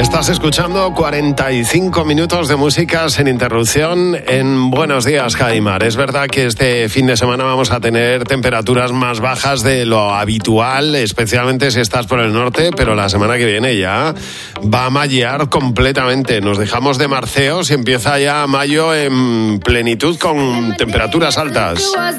Estás escuchando 45 minutos de música sin interrupción en Buenos Días, Jaimar. Es verdad que este fin de semana vamos a tener temperaturas más bajas de lo habitual, especialmente si estás por el norte, pero la semana que viene ya va a mallear completamente. Nos dejamos de marceos y empieza ya mayo en plenitud con temperaturas altas.